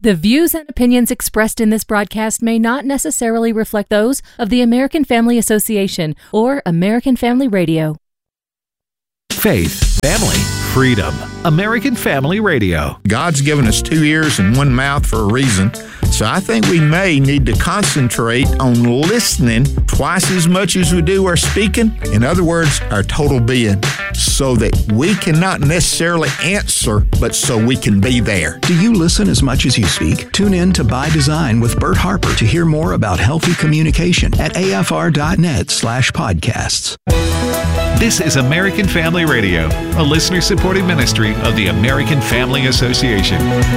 The views and opinions expressed in this broadcast may not necessarily reflect those of the American Family Association or American Family Radio. Faith, family, freedom. American Family Radio. God's given us 2 ears and 1 mouth for a reason, so I think we may need to concentrate on listening twice as much as we do our speaking. In other words, our total being, so that we can not necessarily answer, but so we can be there. Do you listen as much as you speak? Tune in to By Design with Bert Harper to hear more about healthy communication at afr.net/podcasts. This is American Family Radio, a listener-supported ministry of the American Family Association.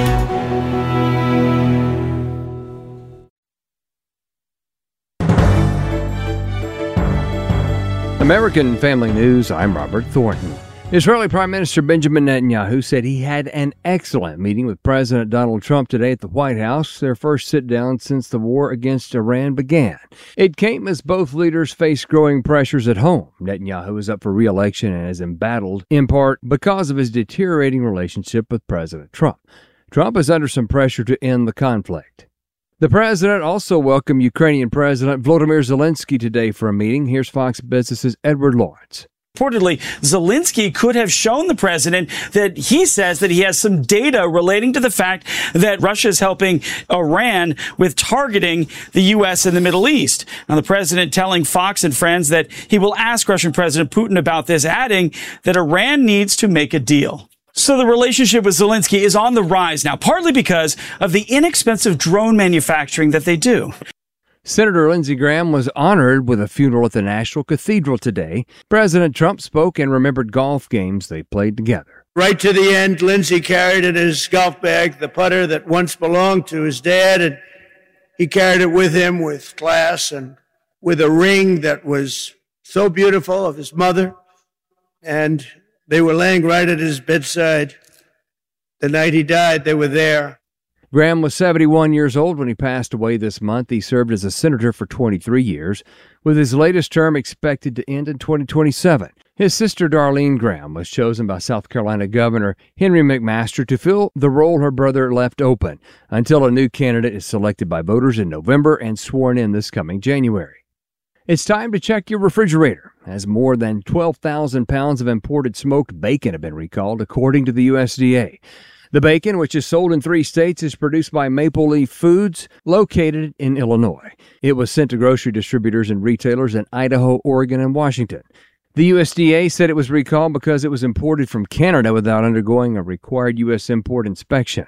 American Family News, I'm Robert Thornton. Israeli Prime Minister Benjamin Netanyahu said he had an excellent meeting with President Donald Trump today at the White House, their first sit-down since the war against Iran began. It came as both leaders face growing pressures at home. Netanyahu is up for re-election and is embattled, in part because of his deteriorating relationship with President Trump. Trump is under some pressure to end the conflict. The president also welcomed Ukrainian President Volodymyr Zelensky today for a meeting. Here's Fox Business's Edward Lawrence. Reportedly, Zelensky could have shown the president that he says that he has some data relating to the fact that Russia is helping Iran with targeting the U.S. in the Middle East. Now, the president telling Fox and Friends that he will ask Russian President Putin about this, adding that Iran needs to make a deal. So the relationship with Zelensky is on the rise now, partly because of the inexpensive drone manufacturing that they do. Senator Lindsey Graham was honored with a funeral at the National Cathedral today. President Trump spoke and remembered golf games they played together. Right to the end, Lindsey carried in his golf bag the putter that once belonged to his dad, and he carried it with him with class and with a ring that was so beautiful of his mother, and they were laying right at his bedside. The night he died, they were there. Graham was 71 years old when he passed away this month. He served as a senator for 23 years, with his latest term expected to end in 2027. His sister Darlene Graham was chosen by South Carolina Governor Henry McMaster to fill the role her brother left open until a new candidate is selected by voters in November and sworn in this coming January. It's time to check your refrigerator, as more than 12,000 pounds of imported smoked bacon have been recalled, according to the USDA. The bacon, which is sold in 3 states, is produced by Maple Leaf Foods, located in Illinois. It was sent to grocery distributors and retailers in Idaho, Oregon, and Washington. The USDA said it was recalled because it was imported from Canada without undergoing a required U.S. import inspection.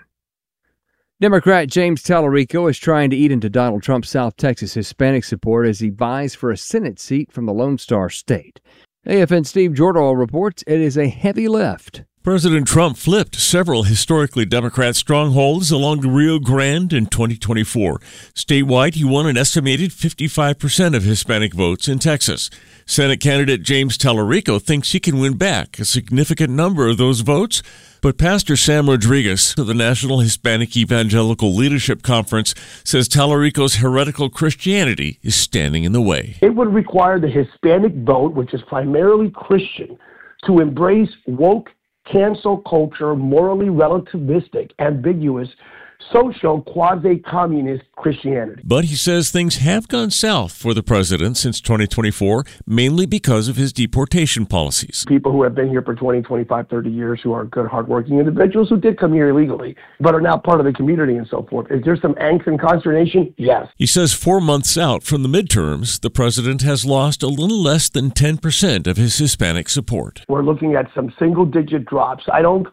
Democrat James Tallarico is trying to eat into Donald Trump's South Texas Hispanic support as he vies for a Senate seat from the Lone Star State. AFN Steve Jordahl reports it is a heavy lift. President Trump flipped several historically Democrat strongholds along the Rio Grande in 2024. Statewide, he won an estimated 55% of Hispanic votes in Texas. Senate candidate James Tallarico thinks he can win back a significant number of those votes, but Pastor Sam Rodriguez of the National Hispanic Evangelical Leadership Conference says Tallarico's heretical Christianity is standing in the way. It would require the Hispanic vote, which is primarily Christian, to embrace woke, cancel culture, morally relativistic, ambiguous, social, quasi-communist Christianity. But he says things have gone south for the president since 2024, mainly because of his deportation policies. People who have been here for 20, 25, 30 years, who are good, hardworking individuals who did come here illegally, but are now part of the community and so forth. Is there some angst and consternation? Yes. He says 4 months out from the midterms, the president has lost a little less than 10% of his Hispanic support. We're looking at some single-digit drops. I'm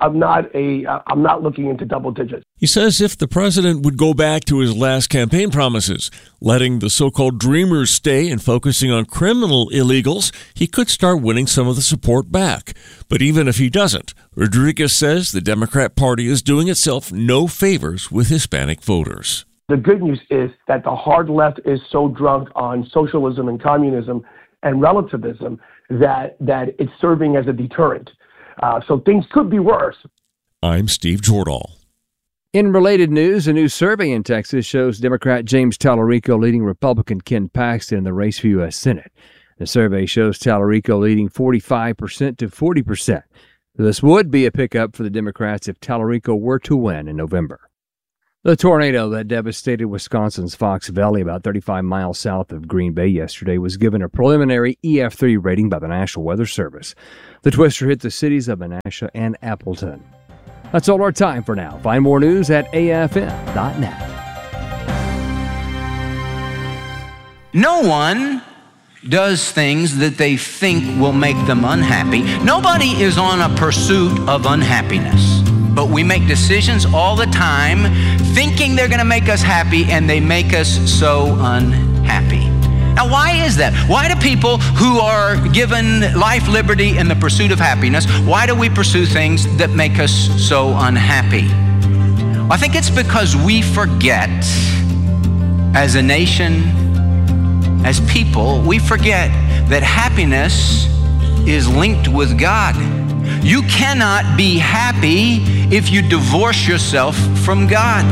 not looking into double digits. He says if the president would go back to his last campaign promises, letting the so-called dreamers stay and focusing on criminal illegals, he could start winning some of the support back. But even if he doesn't, Rodriguez says the Democrat Party is doing itself no favors with Hispanic voters. The good news is that the hard left is so drunk on socialism and communism and relativism that it's serving as a deterrent. So things could be worse. I'm Steve Jordahl. In related news, a new survey in Texas shows Democrat James Tallarico leading Republican Ken Paxton in the race for U.S. Senate. The survey shows Tallarico leading 45% to 40%. This would be a pickup for the Democrats if Tallarico were to win in November. The tornado that devastated Wisconsin's Fox Valley about 35 miles south of Green Bay yesterday was given a preliminary EF3 rating by the National Weather Service. The twister hit the cities of Menasha and Appleton. That's all our time for now. Find more news at afm.net. No one does things that they think will make them unhappy. Nobody is on a pursuit of unhappiness. But we make decisions all the time thinking they're going to make us happy, and they make us so unhappy. Now, why is that? Why do people who are given life, liberty, and the pursuit of happiness, why do we pursue things that make us so unhappy? I think it's because we forget, as a nation, as people, we forget that happiness is linked with God. You cannot be happy if you divorce yourself from God.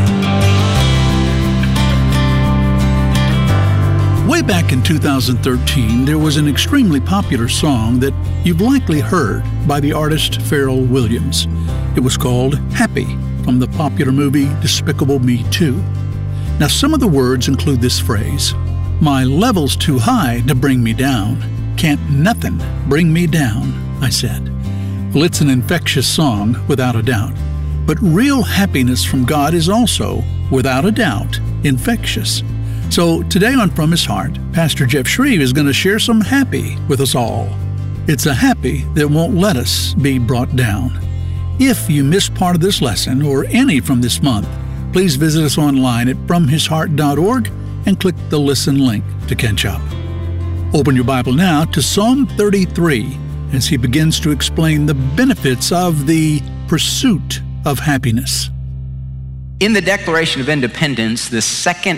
Way back in 2013, there was an extremely popular song that you've likely heard by the artist Pharrell Williams. It was called Happy, from the popular movie Despicable Me 2. Now, some of the words include this phrase: "My level's too high to bring me down. Can't nothing bring me down," I said. Well, it's an infectious song, without a doubt. But real happiness from God is also, without a doubt, infectious. So today on From His Heart, Pastor Jeff Shreve is going to share some happy with us all. It's a happy that won't let us be brought down. If you missed part of this lesson, or any from this month, please visit us online at FromHisHeart.org and click the Listen link to catch up. Open your Bible now to Psalm 33 as he begins to explain the benefits of the pursuit of happiness. In the Declaration of Independence, the second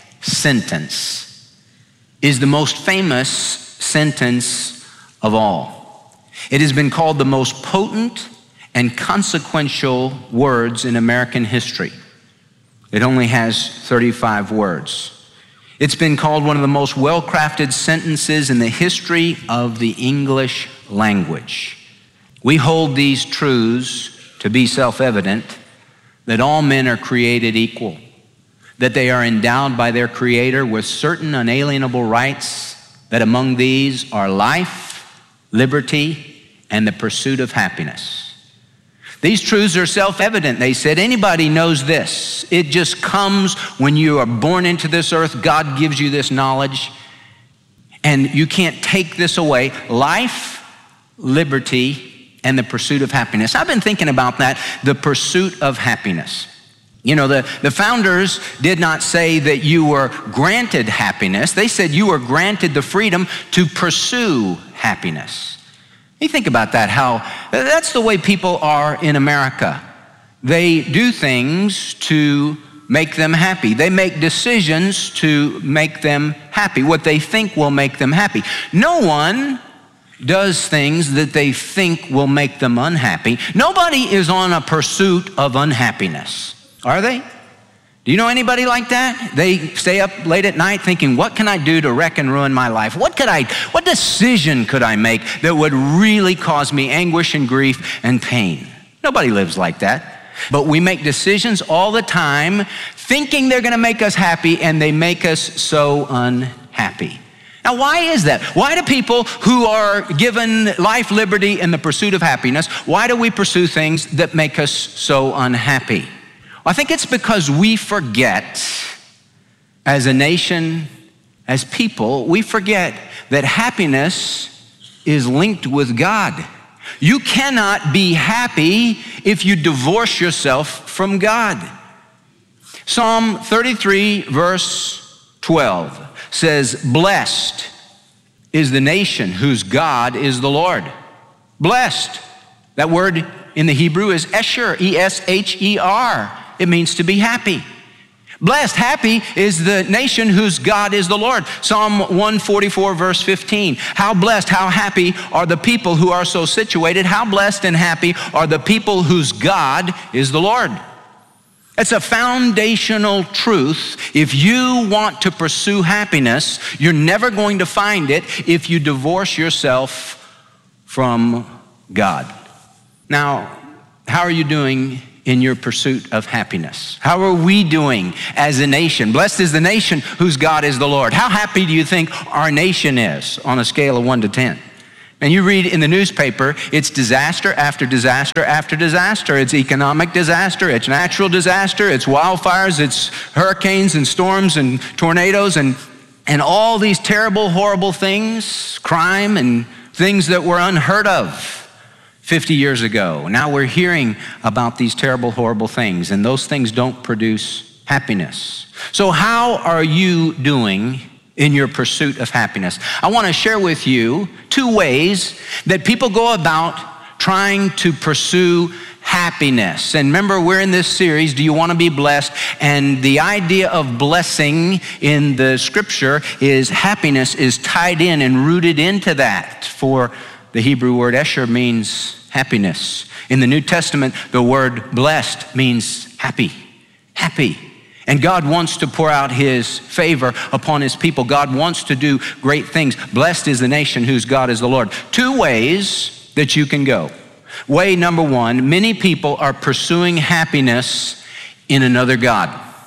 sentence is the most famous sentence of all. It has been called the most potent and consequential words in American history. It only has 35 words. It's been called one of the most well-crafted sentences in the history of the English language. We hold these truths to be self-evident: that all men are created equal, that they are endowed by their Creator with certain unalienable rights, that among these are life, liberty, and the pursuit of happiness. These truths are self-evident. They said anybody knows this. It just comes when you are born into this earth. God gives you this knowledge, and you can't take this away. Life, liberty, and the pursuit of happiness. I've been thinking about that, the pursuit of happiness. You know, the founders did not say that you were granted happiness. They said you were granted the freedom to pursue happiness. You think about that, how that's the way people are in America. They do things to make them happy. They make decisions to make them happy, what they think will make them happy. No one does things that they think will make them unhappy. Nobody is on a pursuit of unhappiness, are they? Do you know anybody like that? They stay up late at night thinking, what can I do to wreck and ruin my life? What decision could I make that would really cause me anguish and grief and pain? Nobody lives like that. But we make decisions all the time thinking they're going to make us happy, and they make us so unhappy. Now, why is that? Why do people who are given life, liberty, and the pursuit of happiness, why do we pursue things that make us so unhappy? I think it's because we forget, as a nation, as people, we forget that happiness is linked with God. You cannot be happy if you divorce yourself from God. Psalm 33, verse 12 says, "Blessed is the nation whose God is the Lord." Blessed. That word in the Hebrew is Esher, E-S-H-E-R. It means to be happy. Blessed, happy is the nation whose God is the Lord. Psalm 144, verse 15. How blessed, how happy are the people who are so situated. How blessed and happy are the people whose God is the Lord. It's a foundational truth. If you want to pursue happiness, you're never going to find it if you divorce yourself from God. Now, how are you doing in your pursuit of happiness? How are we doing as a nation? Blessed is the nation whose God is the Lord. How happy do you think our nation is on a scale of 1 to 10? And you read in the newspaper, it's disaster after disaster after disaster. It's economic disaster, it's natural disaster, it's wildfires, it's hurricanes and storms and tornadoes and all these terrible, horrible things, crime and things that were unheard of 50 years ago. Now we're hearing about these terrible, horrible things, and those things don't produce happiness. So how are you doing in your pursuit of happiness? I want to share with you 2 ways that people go about trying to pursue happiness. And remember, we're in this series, Do You Want to Be Blessed? And the idea of blessing in the scripture is happiness is tied in and rooted into that. For the Hebrew word esher means happiness. In the New Testament, the word blessed means happy, happy. And God wants to pour out his favor upon his people. God wants to do great things. Blessed is the nation whose God is the Lord. 2 ways that you can go. Way number 1, many people are pursuing happiness in another God.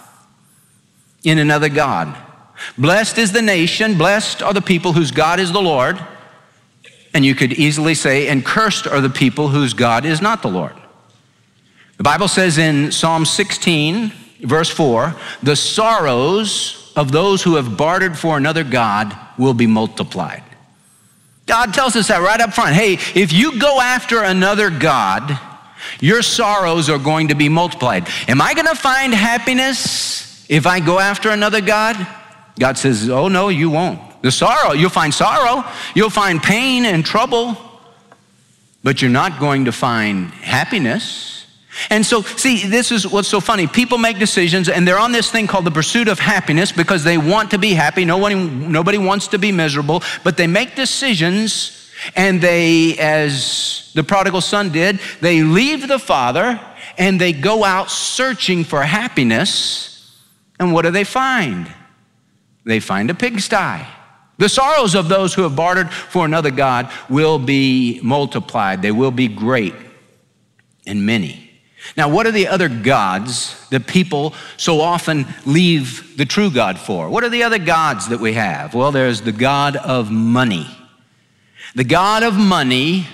In another God. Blessed is the nation, blessed are the people whose God is the Lord. And you could easily say, and cursed are the people whose God is not the Lord. The Bible says in Psalm 16, verse 4, the sorrows of those who have bartered for another God will be multiplied. God tells us that right up front. Hey, if you go after another God, your sorrows are going to be multiplied. Am I going to find happiness if I go after another God? God says, oh no, you won't. The sorrow, you'll find pain and trouble, but you're not going to find happiness. And so, see, this is what's so funny. People make decisions, and they're on this thing called the pursuit of happiness because they want to be happy. Nobody wants to be miserable, but they make decisions, and they, as the prodigal son did, they leave the father, and they go out searching for happiness, and what do they find? They find a pigsty. The sorrows of those who have bartered for another God will be multiplied. They will be great and many. Now, what are the other gods that people so often leave the true God for? What are the other gods that we have? Well, there's the God of money. The God of money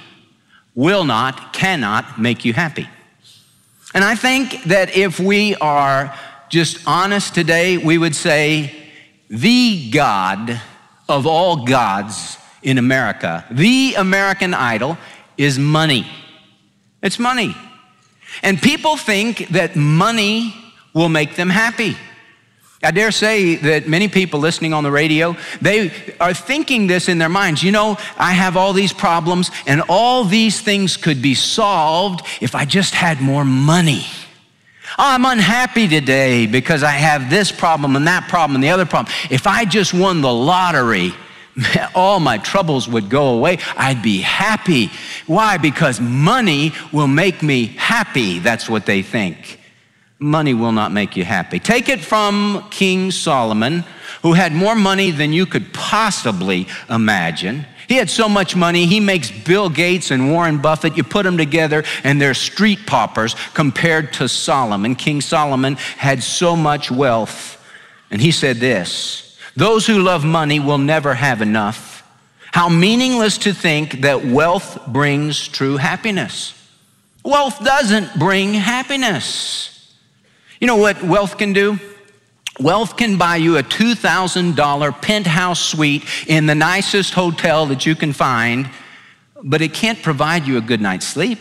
cannot make you happy. And I think that if we are just honest today, we would say the God of all gods in America, the American idol, is money. It's money. And people think that money will make them happy. I dare say that many people listening on the radio, they are thinking this in their minds. You know, I have all these problems, and all these things could be solved if I just had more money. Oh, I'm unhappy today because I have this problem and that problem and the other problem. If I just won the lottery, all my troubles would go away. I'd be happy. Why? Because money will make me happy. That's what they think. Money will not make you happy. Take it from King Solomon, who had more money than you could possibly imagine. He had so much money, he makes Bill Gates and Warren Buffett, you put them together and they're street paupers compared to Solomon. King Solomon had so much wealth. And he said this, those who love money will never have enough. How meaningless to think that wealth brings true happiness. Wealth doesn't bring happiness. You know what wealth can do? Wealth can buy you a $2,000 penthouse suite in the nicest hotel that you can find, but it can't provide you a good night's sleep.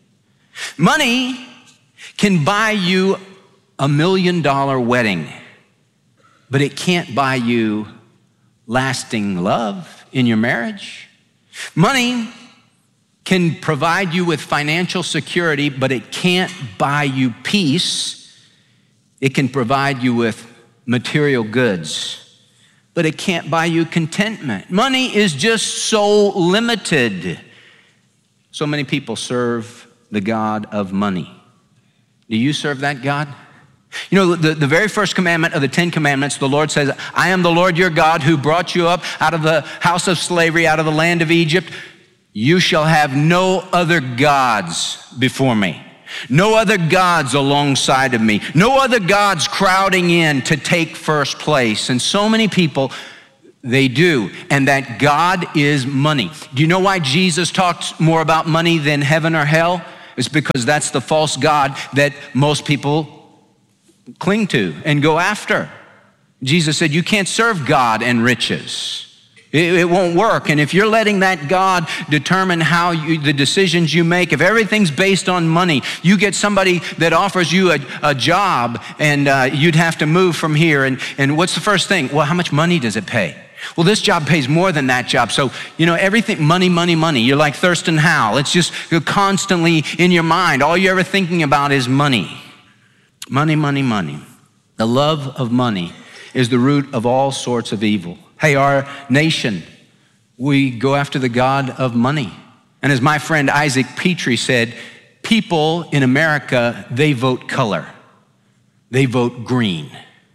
Money can buy you $1 million wedding, but it can't buy you lasting love in your marriage. Money can provide you with financial security, but it can't buy you peace. It can provide you with material goods, but it can't buy you contentment. Money is just so limited. So many people serve the God of money. Do you serve that God? You know, the very first commandment of the 10 Commandments, the Lord says, I am the Lord your God who brought you up out of the house of slavery, out of the land of Egypt. You shall have no other gods before me. No other gods alongside of me. No other gods crowding in to take first place. And so many people, they do. And that God is money. Do you know why Jesus talks more about money than heaven or hell? It's because that's the false god that most people cling to and go after. Jesus said, you can't serve God and riches. It won't work. And if you're letting that God determine the decisions you make, if everything's based on money, you get somebody that offers you a job and you'd have to move from here. And what's the first thing? Well, how much money does it pay? Well, this job pays more than that job. So, everything, money, money, money. You're like Thurston Howell. It's just constantly in your mind. All you're ever thinking about is money. Money, money, money. The love of money is the root of all sorts of evil. Hey, our nation, we go after the god of money. And as my friend Isaac Petrie said, people in America, they vote color. They vote green.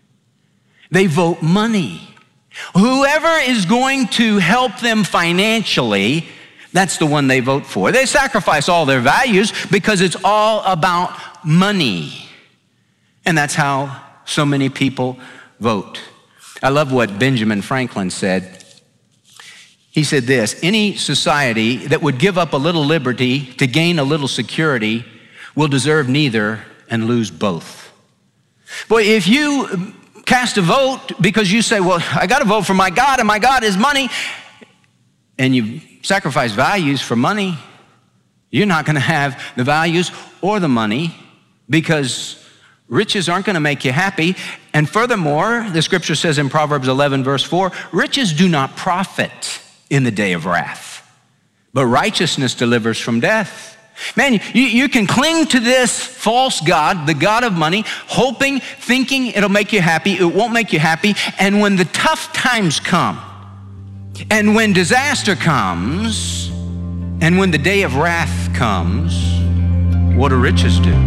They vote money. Whoever is going to help them financially, that's the one they vote for. They sacrifice all their values because it's all about money. And that's how so many people vote. I love what Benjamin Franklin said. He said this, any society that would give up a little liberty to gain a little security will deserve neither and lose both. Boy, if you cast a vote because you say, well, I got to vote for my God and my God is money, and you sacrifice values for money, you're not going to have the values or the money because riches aren't going to make you happy. And furthermore, the scripture says in Proverbs 11, verse 4, riches do not profit in the day of wrath, but righteousness delivers from death. Man, you can cling to this false god, the god of money, hoping, thinking it'll make you happy. It won't make you happy. And when the tough times come, and when disaster comes, and when the day of wrath comes, what do riches do?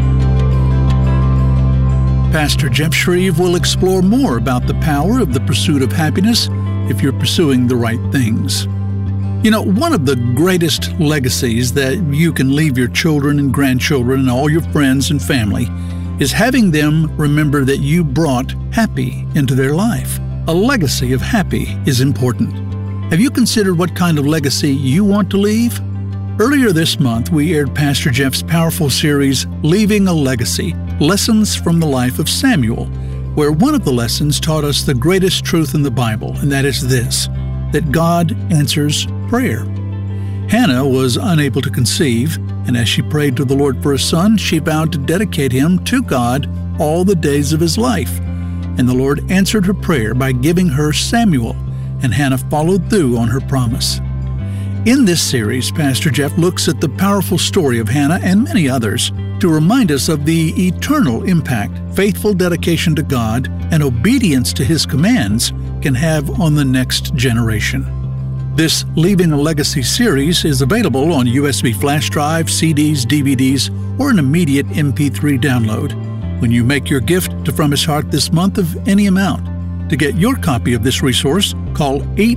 Pastor Jeff Shreve will explore more about the power of the pursuit of happiness if you're pursuing the right things. One of the greatest legacies that you can leave your children and grandchildren and all your friends and family is having them remember that you brought happy into their life. A legacy of happy is important. Have you considered what kind of legacy you want to leave? Earlier this month, we aired Pastor Jeff's powerful series, Leaving a Legacy, Lessons from the Life of Samuel, where one of the lessons taught us the greatest truth in the Bible, and that is this, that God answers prayer. Hannah was unable to conceive, and as she prayed to the Lord for a son, she vowed to dedicate him to God all the days of his life. And the Lord answered her prayer by giving her Samuel, and Hannah followed through on her promise. In this series, Pastor Jeff looks at the powerful story of Hannah and many others to remind us of the eternal impact faithful dedication to God and obedience to His commands can have on the next generation. This Leaving a Legacy series is available on USB flash drive, CDs, DVDs, or an immediate MP3 download. When you make your gift to From His Heart this month of any amount, to get your copy of this resource, call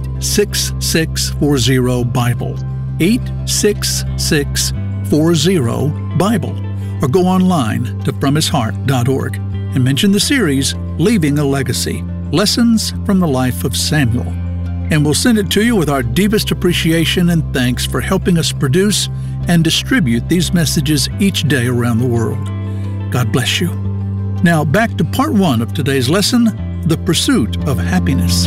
86640-BIBLE, 86640-BIBLE, or go online to FromHisHeart.org and mention the series, Leaving a Legacy, Lessons from the Life of Samuel. And we'll send it to you with our deepest appreciation and thanks for helping us produce and distribute these messages each day around the world. God bless you. Now back to part 1 of today's lesson, the pursuit of happiness.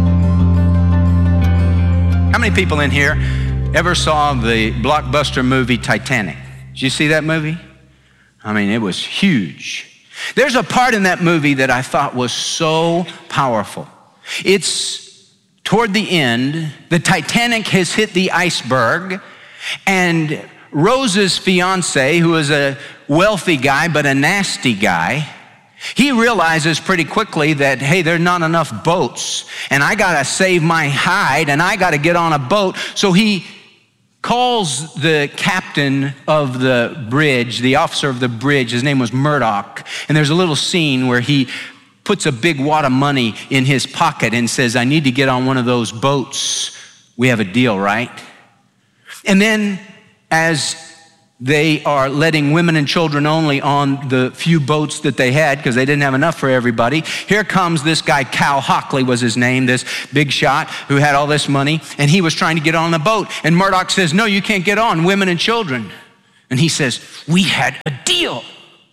How many people in here ever saw the blockbuster movie Titanic? Did you see that movie? I mean, it was huge. There's a part in that movie that I thought was so powerful. It's toward the end, the Titanic has hit the iceberg, and Rose's fiance, who is a wealthy guy but a nasty guy, he realizes pretty quickly that, hey, there are not enough boats, and I got to save my hide, and I got to get on a boat. So he calls the captain of the bridge, the officer of the bridge. His name was Murdoch. And there's a little scene where he puts a big wad of money in his pocket and says, I need to get on one of those boats. We have a deal, right? And then as They are letting women and children only on the few boats that they had because they didn't have enough for everybody. Here comes this guy, Cal Hockley was his name, this big shot who had all this money, and he was trying to get on the boat. And Murdoch says, no, you can't get on, women and children. And he says, we had a deal.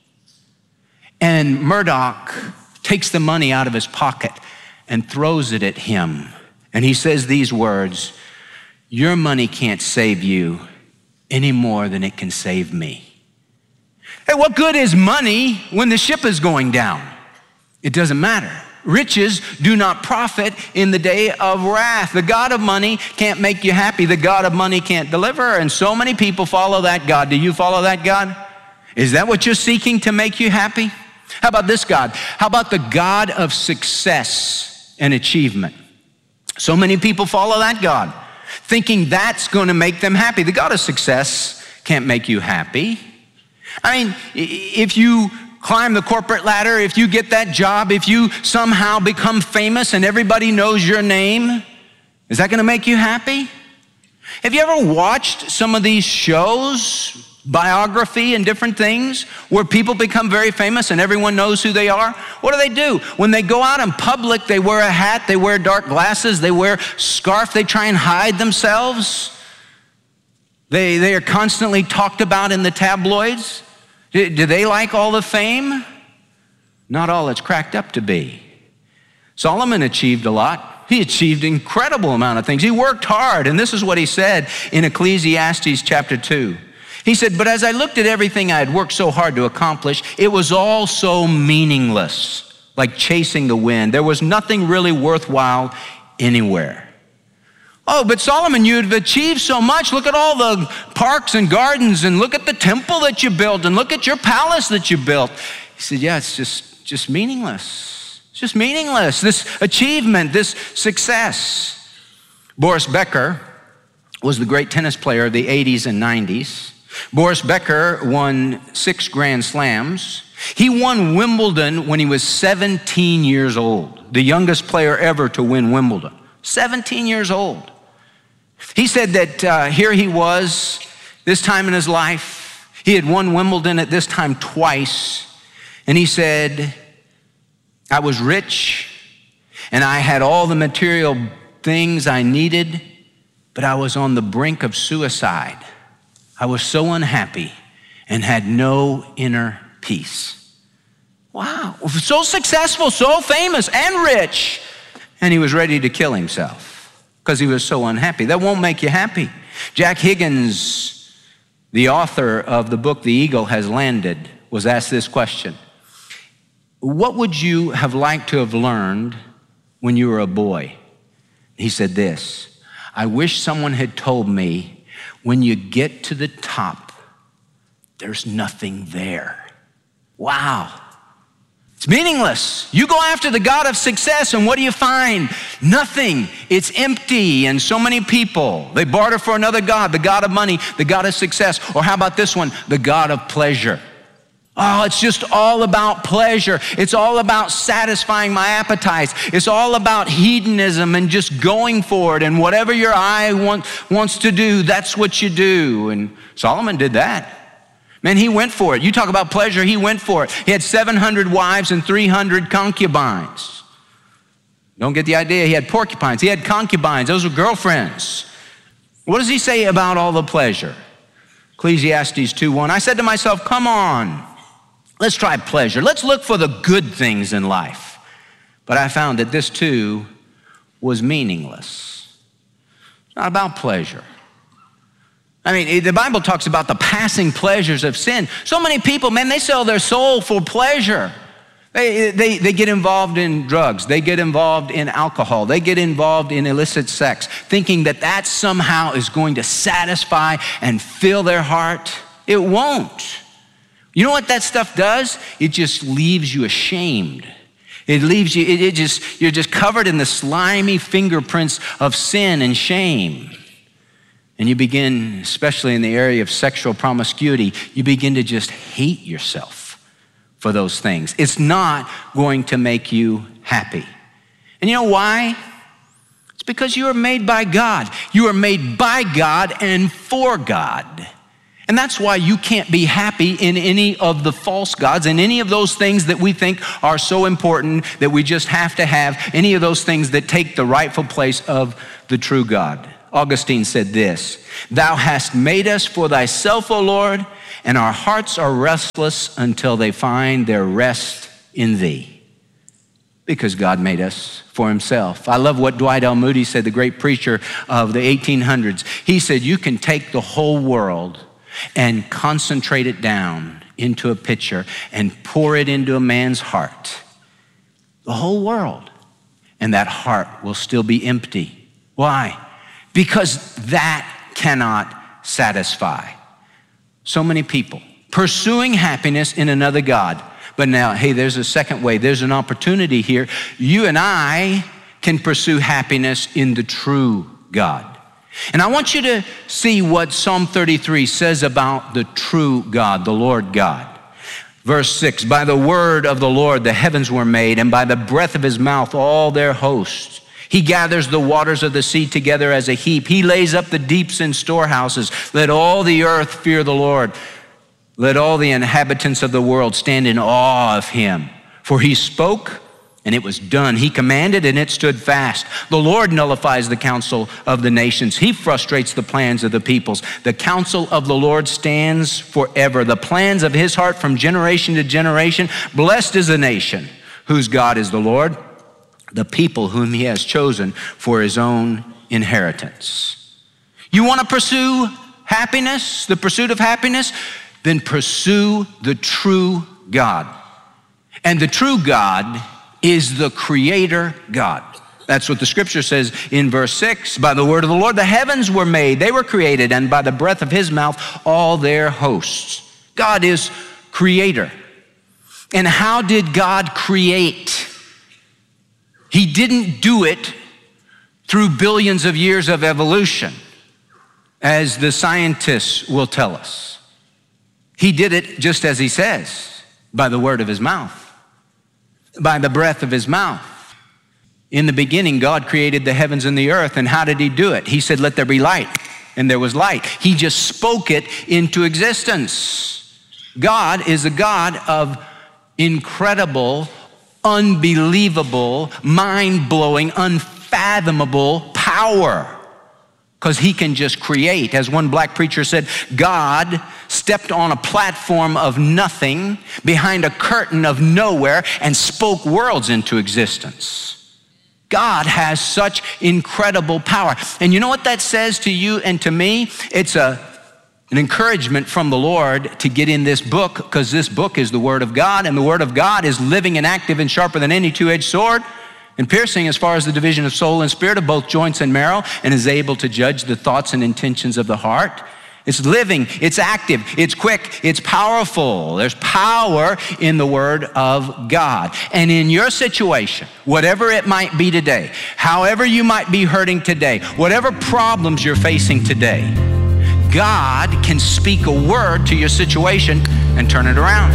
And Murdoch takes the money out of his pocket and throws it at him. And he says these words, your money can't save you any more than it can save me. Hey, what good is money when the ship is going down? It doesn't matter. Riches do not profit in the day of wrath. The God of money can't make you happy. The God of money can't deliver. And so many people follow that God. Do you follow that God? Is that what you're seeking to make you happy? How about this God? How about the God of success and achievement? So many people follow that God, thinking that's going to make them happy. The God of success can't make you happy. I mean, if you climb the corporate ladder, if you get that job, if you somehow become famous and everybody knows your name, is that going to make you happy? Have you ever watched some of these shows, biography and different things, where people become very famous and everyone knows who they are? What do? When they go out in public, they wear a hat, they wear dark glasses, they wear a scarf, they try and hide themselves. They are constantly talked about in the tabloids. Do they like all the fame? Not all it's cracked up to be. Solomon achieved a lot. He achieved an incredible amount of things. He worked hard, and this is what he said in Ecclesiastes chapter 2. He said, but as I looked at everything I had worked so hard to accomplish, it was all so meaningless, like chasing the wind. There was nothing really worthwhile anywhere. Oh, but Solomon, you've achieved so much. Look at all the parks and gardens, and look at the temple that you built, and look at your palace that you built. He said, yeah, it's just meaningless. It's just meaningless, this achievement, this success. Boris Becker was the great tennis player of the 80s and 90s. Boris Becker won 6 Grand Slams. He won Wimbledon when he was 17 years old, the youngest player ever to win Wimbledon. 17 years old. He said that here he was, this time in his life, he had won Wimbledon at this time twice, and he said, I was rich, and I had all the material things I needed, but I was on the brink of suicide. I was so unhappy and had no inner peace. Wow, so successful, so famous and rich, and he was ready to kill himself because he was so unhappy. That won't make you happy. Jack Higgins, the author of the book The Eagle Has Landed, was asked this question. What would you have liked to have learned when you were a boy? He said this, I wish someone had told me when you get to the top, there's nothing there. Wow. It's meaningless. You go after the God of success, and what do you find? Nothing. It's empty. And so many people, they barter for another God, the God of money, the God of success. Or how about this one? The God of pleasure. Oh, it's just all about pleasure. It's all about satisfying my appetites. It's all about hedonism and just going for it. And whatever your eye wants to do, that's what you do. And Solomon did that. Man, he went for it. You talk about pleasure, he went for it. He had 700 wives and 300 concubines. Don't get the idea. He had porcupines. He had concubines. Those were girlfriends. What does he say about all the pleasure? Ecclesiastes 2:1. I said to myself, come on. Let's try pleasure. Let's look for the good things in life. But I found that this too was meaningless. It's not about pleasure. I mean, the Bible talks about the passing pleasures of sin. So many people, man, they sell their soul for pleasure. They get involved in drugs. They get involved in alcohol. They get involved in illicit sex, thinking that that somehow is going to satisfy and fill their heart. It won't. You know what that stuff does? It just leaves you ashamed. It leaves you, you're just covered in the slimy fingerprints of sin and shame. And you begin, especially in the area of sexual promiscuity, you begin to just hate yourself for those things. It's not going to make you happy. And you know why? It's because you are made by God. You are made by God and for God. And that's why you can't be happy in any of the false gods and any of those things that we think are so important that we just have to have, any of those things that take the rightful place of the true God. Augustine said this, "Thou hast made us for thyself, O Lord, and our hearts are restless until they find their rest in thee." Because God made us for himself. I love what Dwight L. Moody said, the great preacher of the 1800s. He said, you can take the whole world and concentrate it down into a pitcher and pour it into a man's heart. The whole world. And that heart will still be empty. Why? Because that cannot satisfy. So many people pursuing happiness in another God. But now, hey, there's a second way. There's an opportunity here. You and I can pursue happiness in the true God. And I want you to see what Psalm 33 says about the true God, the Lord God. Verse 6, by the word of the Lord the heavens were made, and by the breath of his mouth all their hosts. He gathers the waters of the sea together as a heap. He lays up the deeps in storehouses. Let all the earth fear the Lord. Let all the inhabitants of the world stand in awe of him. For he spoke, and it was done. He commanded, and it stood fast. The Lord nullifies the counsel of the nations. He frustrates the plans of the peoples. The counsel of the Lord stands forever. The plans of his heart from generation to generation. Blessed is the nation whose God is the Lord, the people whom he has chosen for his own inheritance. You want to pursue happiness, the pursuit of happiness? Then pursue the true God. And the true God is the creator God. That's what the scripture says in verse 6. By the word of the Lord, the heavens were made. They were created, and by the breath of his mouth, all their hosts. God is creator. And how did God create? He didn't do it through billions of years of evolution, as the scientists will tell us. He did it just as he says, by the word of his mouth. By the breath of his mouth. In the beginning, God created the heavens and the earth. And how did he do it? He said, let there be light. And there was light. He just spoke it into existence. God is a God of incredible, unbelievable, mind-blowing, unfathomable power. Because he can just create. As one black preacher said, God stepped on a platform of nothing behind a curtain of nowhere and spoke worlds into existence. God has such incredible power. And you know what that says to you and to me? It's an encouragement from the Lord to get in this book, because this book is the Word of God, and the Word of God is living and active and sharper than any two-edged sword, and piercing as far as the division of soul and spirit, of both joints and marrow, and is able to judge the thoughts and intentions of the heart. It's living, it's active, it's quick, it's powerful. There's power in the Word of God. And in your situation, whatever it might be today, however you might be hurting today, whatever problems you're facing today, God can speak a word to your situation and turn it around.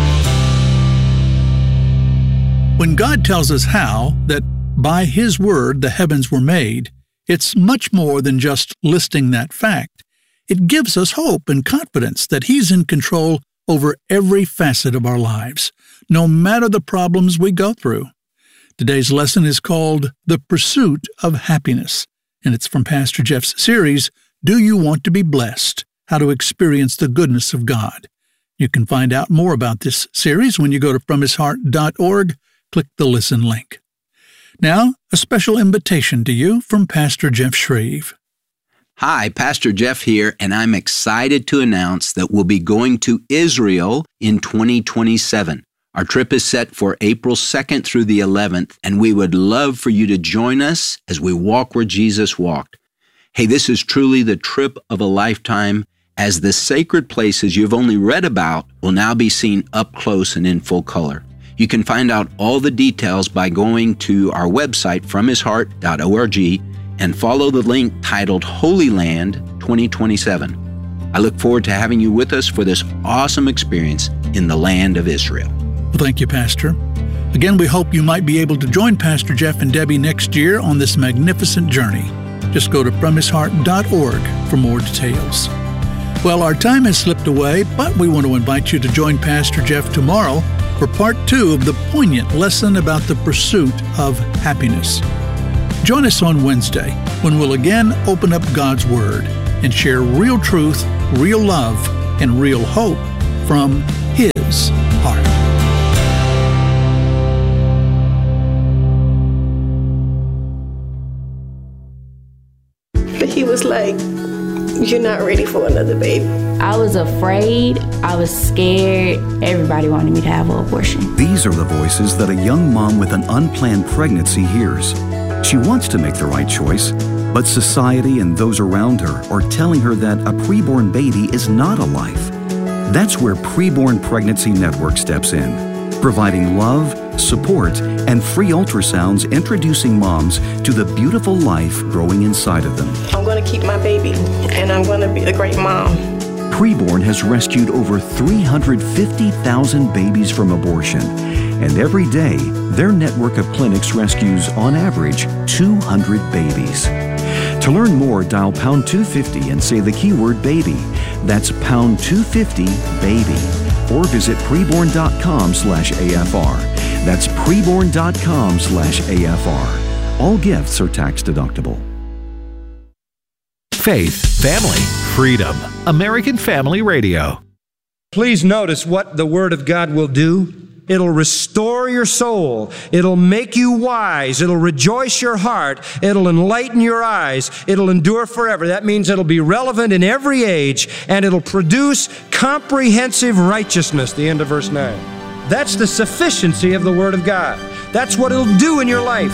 When God tells us how, that by his word the heavens were made, it's much more than just listing that fact. It gives us hope and confidence that he's in control over every facet of our lives, no matter the problems we go through. Today's lesson is called The Pursuit of Happiness, and it's from Pastor Jeff's series, Do You Want to Be Blessed? How to Experience the Goodness of God. You can find out more about this series when you go to FromHisHeart.org. Click the listen link. Now, a special invitation to you from Pastor Jeff Shreve. Hi, Pastor Jeff here, and I'm excited to announce that we'll be going to Israel in 2027. Our trip is set for April 2nd through the 11th, and we would love for you to join us as we walk where Jesus walked. Hey, this is truly the trip of a lifetime, as the sacred places you've only read about will now be seen up close and in full color. You can find out all the details by going to our website, FromHisHeart.org, and follow the link titled Holy Land 2027. I look forward to having you with us for this awesome experience in the land of Israel. Well, thank you, Pastor. Again, we hope you might be able to join Pastor Jeff and Debbie next year on this magnificent journey. Just go to FromHisHeart.org for more details. Well, our time has slipped away, but we want to invite you to join Pastor Jeff tomorrow for part 2 of the poignant lesson about the pursuit of happiness. Join us on Wednesday when we'll again open up God's Word and share real truth, real love, and real hope from His heart. But he was like, "You're not ready for another baby." I was afraid. I was scared. Everybody wanted me to have an abortion. These are the voices that a young mom with an unplanned pregnancy hears. She wants to make the right choice, but society and those around her are telling her that a preborn baby is not a life. That's where Preborn Pregnancy Network steps in, providing love, support, and free ultrasounds introducing moms to the beautiful life growing inside of them. I'm going to keep my baby, and I'm going to be a great mom. Preborn has rescued over 350,000 babies from abortion, and every day, their network of clinics rescues, on average, 200 babies. To learn more, dial pound 250 and say the keyword baby. That's pound 250 baby. Or visit preborn.com/AFR. That's preborn.com/AFR. All gifts are tax deductible. Faith, family, freedom. American Family Radio. Please notice what the Word of God will do. It'll restore your soul. It'll make you wise. It'll rejoice your heart. It'll enlighten your eyes. It'll endure forever. That means it'll be relevant in every age, and it'll produce comprehensive righteousness, the end of verse 9. That's the sufficiency of the Word of God. That's what it'll do in your life.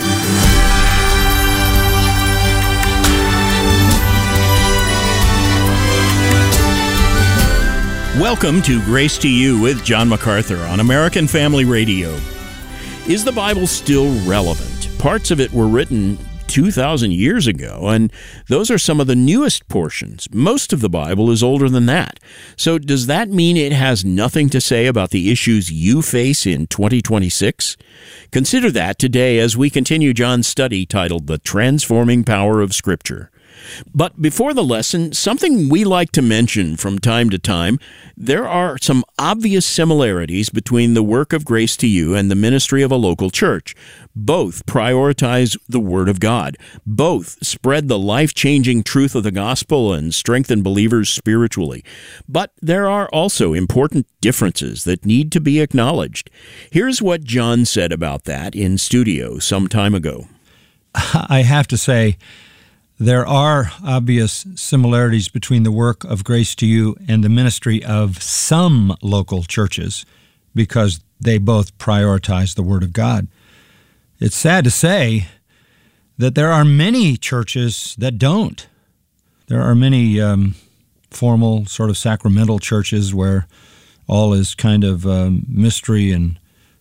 Welcome to Grace to You with John MacArthur on American Family Radio. Is the Bible still relevant? Parts of it were written 2,000 years ago, and those are some of the newest portions. Most of the Bible is older than that. So does that mean it has nothing to say about the issues you face in 2026? Consider that today as we continue John's study titled The Transforming Power of Scripture. But before the lesson, something we like to mention from time to time, there are some obvious similarities between the work of Grace to You and the ministry of a local church. Both prioritize the Word of God. Both spread the life-changing truth of the gospel and strengthen believers spiritually. But there are also important differences that need to be acknowledged. Here's what John said about that in studio some time ago. I have to say, there are obvious similarities between the work of Grace to You and the ministry of some local churches because they both prioritize the Word of God. It's sad to say that there are many churches that don't. There are many formal, sort of sacramental churches where all is kind of mystery and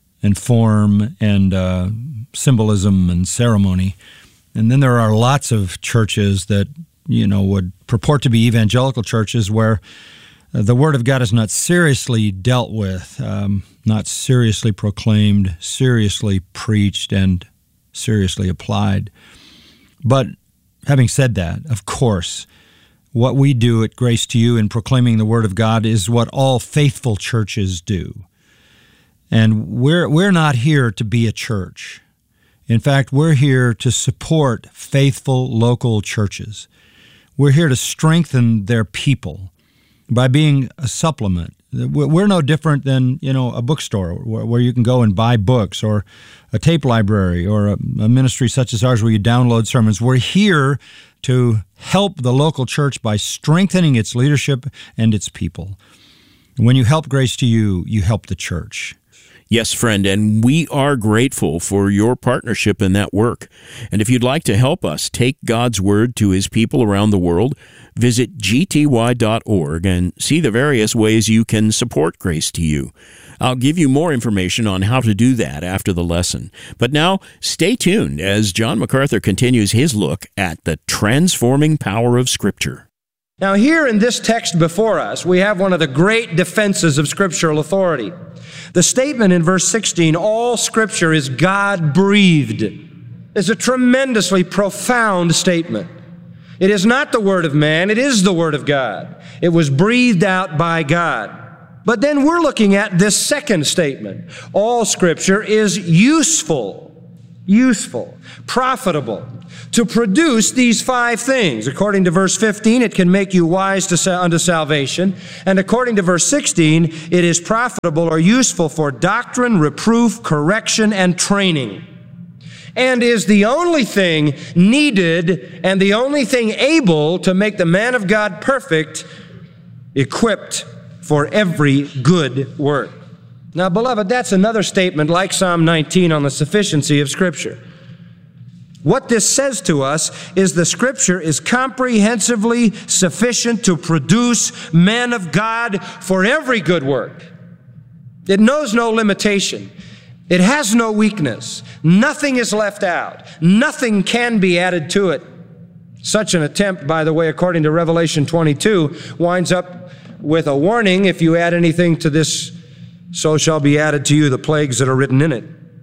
form and symbolism and ceremony. And then there are lots of churches that, would purport to be evangelical churches where the Word of God is not seriously dealt with, not seriously proclaimed, seriously preached, and seriously applied. But having said that, of course, what we do at Grace to You in proclaiming the Word of God is what all faithful churches do. And we're not here to be a church. In fact, we're here to support faithful local churches. We're here to strengthen their people by being a supplement. We're no different than, a bookstore where you can go and buy books, or a tape library, or a ministry such as ours where you download sermons. We're here to help the local church by strengthening its leadership and its people. When you help Grace to You, you help the church. Yes, friend, and we are grateful for your partnership in that work. And if you'd like to help us take God's Word to His people around the world, visit gty.org and see the various ways you can support Grace to You. I'll give you more information on how to do that after the lesson. But now, stay tuned as John MacArthur continues his look at the transforming power of Scripture. Now, here in this text before us, we have one of the great defenses of scriptural authority. The statement in verse 16, all Scripture is God-breathed, is a tremendously profound statement. It is not the word of man, it is the word of God. It was breathed out by God. But then we're looking at this second statement. All Scripture is useful, profitable, to produce these 5 things. According to verse 15, it can make you wise unto salvation. And according to verse 16, it is profitable or useful for doctrine, reproof, correction, and training. And is the only thing needed and the only thing able to make the man of God perfect, equipped for every good work. Now, beloved, that's another statement like Psalm 19 on the sufficiency of Scripture. What this says to us is the Scripture is comprehensively sufficient to produce men of God for every good work. It knows no limitation. It has no weakness. Nothing is left out. Nothing can be added to it. Such an attempt, by the way, according to Revelation 22, winds up with a warning: if you add anything to this, so shall be added to you the plagues that are written in it.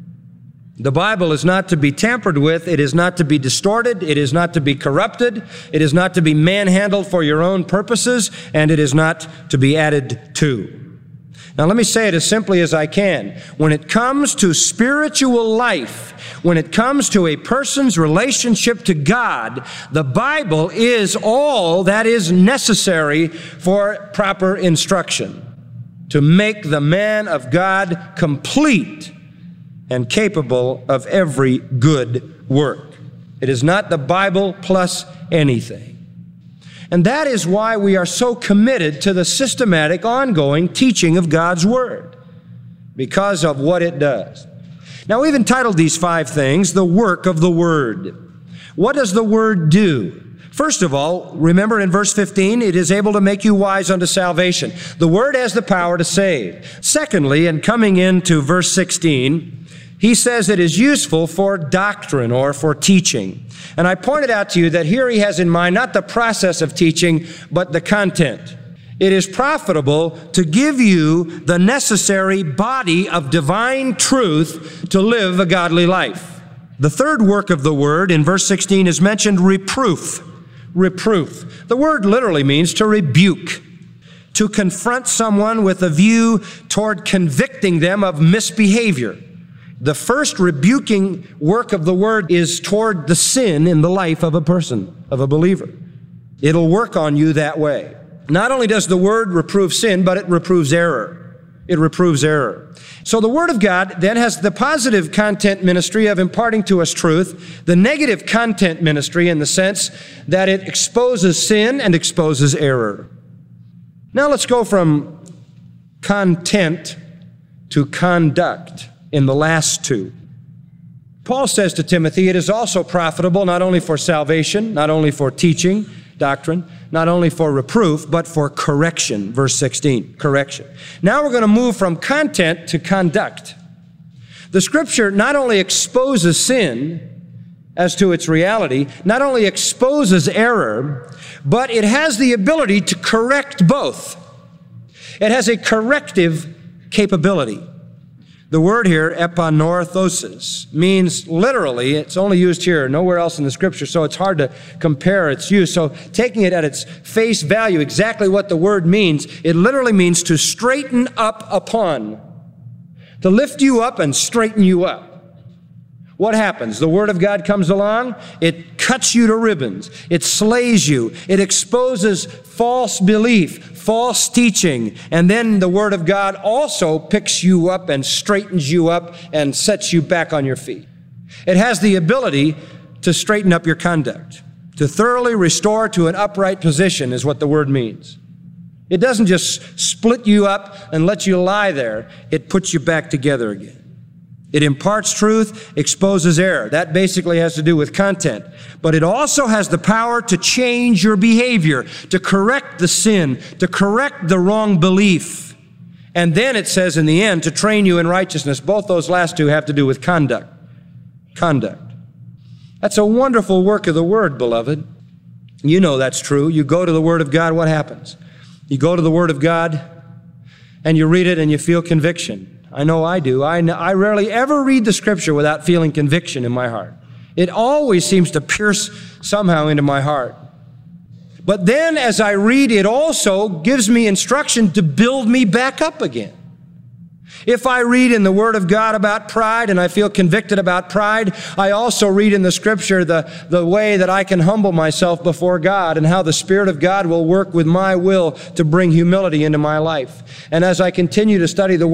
The Bible is not to be tampered with. It is not to be distorted. It is not to be corrupted. It is not to be manhandled for your own purposes, and it is not to be added to. Now, let me say it as simply as I can. When it comes to spiritual life, when it comes to a person's relationship to God, the Bible is all that is necessary for proper instruction to make the man of God complete and capable of every good work. It is not the Bible plus anything. And that is why we are so committed to the systematic, ongoing teaching of God's Word, because of what it does. Now, we've entitled these 5 things, the work of the Word. What does the Word do? First of all, remember in verse 15, it is able to make you wise unto salvation. The Word has the power to save. Secondly, and coming into verse 16, he says it is useful for doctrine or for teaching. And I pointed out to you that here he has in mind not the process of teaching, but the content. It is profitable to give you the necessary body of divine truth to live a godly life. The third work of the Word in verse 16 is mentioned reproof. Reproof. The word literally means to rebuke, to confront someone with a view toward convicting them of misbehavior. The first rebuking work of the Word is toward the sin in the life of a person, of a believer. It'll work on you that way. Not only does the Word reprove sin, but it reproves error. It reproves error. So the Word of God then has the positive content ministry of imparting to us truth, the negative content ministry in the sense that it exposes sin and exposes error. Now let's go from content to conduct in the last 2. Paul says to Timothy, it is also profitable not only for salvation, not only for teaching, doctrine, not only for reproof, but for correction. Verse 16, correction. Now we're going to move from content to conduct. The Scripture not only exposes sin as to its reality, not only exposes error, but it has the ability to correct both. It has a corrective capability. The word here, epanorthosis, means literally, it's only used here, nowhere else in the Scripture, so it's hard to compare its use. So taking it at its face value, exactly what the word means, it literally means to straighten up upon, to lift you up and straighten you up. What happens? The Word of God comes along, it cuts you to ribbons, it slays you, it exposes false belief, false teaching, and then the Word of God also picks you up and straightens you up and sets you back on your feet. It has the ability to straighten up your conduct, to thoroughly restore to an upright position is what the word means. It doesn't just split you up and let you lie there, it puts you back together again. It imparts truth, exposes error. That basically has to do with content. But it also has the power to change your behavior, to correct the sin, to correct the wrong belief. And then it says in the end, to train you in righteousness. Both those last 2 have to do with conduct. Conduct. That's a wonderful work of the Word, beloved. You know that's true. You go to the Word of God, what happens? You go to the Word of God and you read it and you feel conviction. I know I do. I rarely ever read the Scripture without feeling conviction in my heart. It always seems to pierce somehow into my heart. But then as I read, it also gives me instruction to build me back up again. If I read in the Word of God about pride and I feel convicted about pride, I also read in the Scripture the way that I can humble myself before God and how the Spirit of God will work with my will to bring humility into my life. And as I continue to study the Word,